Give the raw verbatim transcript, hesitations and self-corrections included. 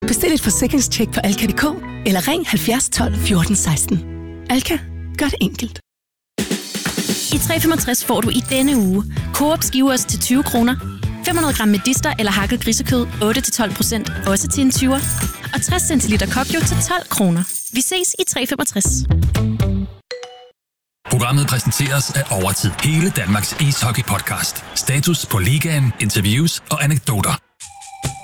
Bestil et forsikringstjek på alka punktum d k eller ring halvfjerds tolv fjorten seksten. Alka, gør det enkelt. I tre femogtres får du i denne uge Coop skivers til tyve kroner, fem hundrede gram medister eller hakket grisekød otte til tolv procent, også til en tyver, og tres centiliter Kokjo til tolv kroner. Vi ses i tre femogtres. Programmet præsenteres af Overtid. Hele Danmarks ishockey-podcast. Status på ligaen, interviews og anekdoter.